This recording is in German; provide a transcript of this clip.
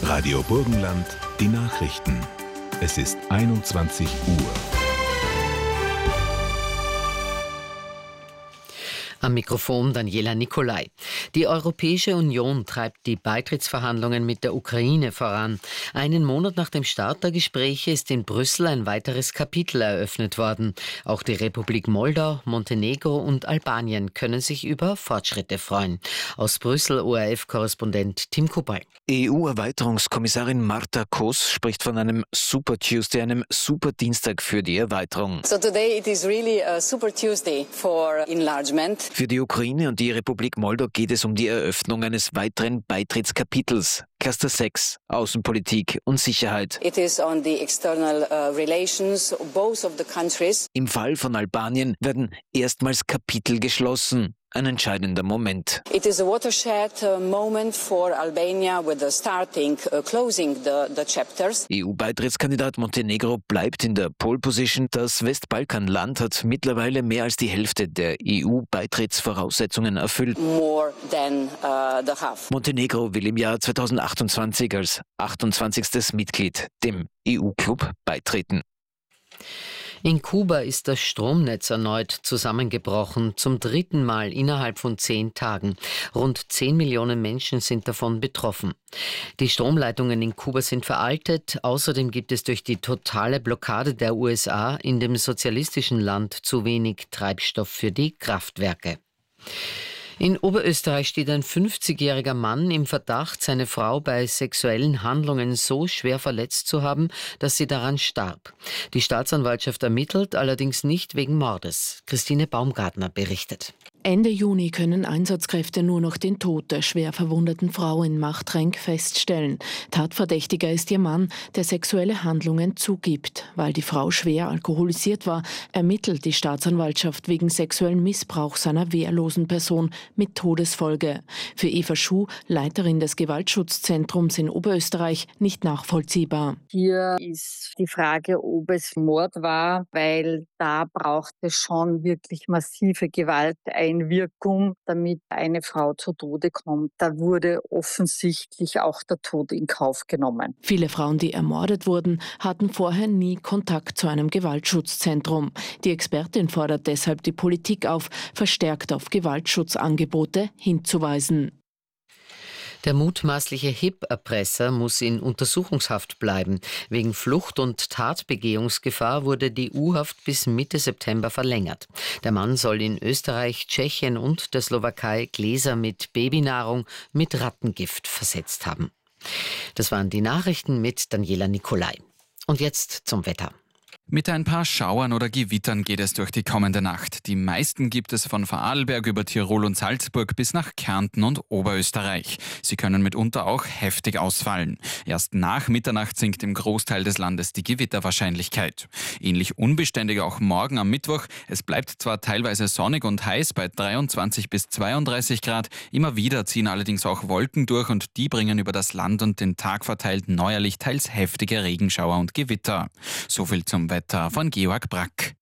Radio Burgenland, die Nachrichten. Es ist 21 Uhr. Am Mikrofon Daniela Nicolai. Die Europäische Union treibt die Beitrittsverhandlungen mit der Ukraine voran. Einen Monat nach dem Start der Gespräche ist in Brüssel ein weiteres Kapitel eröffnet worden. Auch die Republik Moldau, Montenegro und Albanien können sich über Fortschritte freuen. Aus Brüssel ORF-Korrespondent Tim Kubal. EU-Erweiterungskommissarin Marta Kos spricht von einem Super Tuesday, einem Super Dienstag für die Erweiterung. So today it is really a Super Tuesday for enlargement. Für die Ukraine und die Republik Moldau geht es um die Eröffnung eines weiteren Beitrittskapitels. Cluster 6, Außenpolitik und Sicherheit. It is on the external relations both of the countries. Im Fall von Albanien werden erstmals Kapitel geschlossen. Ein entscheidender Moment. It is a watershed moment for Albania with the closing the chapters. EU-Beitrittskandidat Montenegro bleibt in der Pole Position. Das Westbalkanland hat mittlerweile mehr als die Hälfte der EU-Beitrittsvoraussetzungen erfüllt. More than the half. Montenegro will im Jahr 2028 als 28. Mitglied dem EU-Club beitreten. In Kuba ist das Stromnetz erneut zusammengebrochen, zum dritten Mal innerhalb von 10 Tagen. Rund 10 Millionen Menschen sind davon betroffen. Die Stromleitungen in Kuba sind veraltet. Außerdem gibt es durch die totale Blockade der USA in dem sozialistischen Land zu wenig Treibstoff für die Kraftwerke. In Oberösterreich steht ein 50-jähriger Mann im Verdacht, seine Frau bei sexuellen Handlungen so schwer verletzt zu haben, dass sie daran starb. Die Staatsanwaltschaft ermittelt, allerdings nicht wegen Mordes. Christine Baumgartner berichtet. Ende Juni können Einsatzkräfte nur noch den Tod der schwer verwundeten Frau in Machtrenk feststellen. Tatverdächtiger ist ihr Mann, der sexuelle Handlungen zugibt. Weil die Frau schwer alkoholisiert war, ermittelt die Staatsanwaltschaft wegen sexuellen Missbrauchs einer wehrlosen Person mit Todesfolge. Für Eva Schuh, Leiterin des Gewaltschutzzentrums in Oberösterreich, nicht nachvollziehbar. Hier ist die Frage, ob es Mord war, weil da braucht es schon wirklich massive Gewalteinwirkung, damit eine Frau zu Tode kommt. Da wurde offensichtlich auch der Tod in Kauf genommen. Viele Frauen, die ermordet wurden, hatten vorher nie Kontakt zu einem Gewaltschutzzentrum. Die Expertin fordert deshalb die Politik auf, verstärkt auf Gewaltschutzangebote hinzuweisen. Der mutmaßliche HIP-Erpresser muss in Untersuchungshaft bleiben. Wegen Flucht- und Tatbegehungsgefahr wurde die U-Haft bis Mitte September verlängert. Der Mann soll in Österreich, Tschechien und der Slowakei Gläser mit Babynahrung mit Rattengift versetzt haben. Das waren die Nachrichten mit Daniela Nicolai. Und jetzt zum Wetter. Mit ein paar Schauern oder Gewittern geht es durch die kommende Nacht. Die meisten gibt es von Vorarlberg über Tirol und Salzburg bis nach Kärnten und Oberösterreich. Sie können mitunter auch heftig ausfallen. Erst nach Mitternacht sinkt im Großteil des Landes die Gewitterwahrscheinlichkeit. Ähnlich unbeständig auch morgen am Mittwoch. Es bleibt zwar teilweise sonnig und heiß bei 23 bis 32 Grad. Immer wieder ziehen allerdings auch Wolken durch und die bringen über das Land und den Tag verteilt neuerlich teils heftige Regenschauer und Gewitter. So viel zum Wetter von Georg Brack.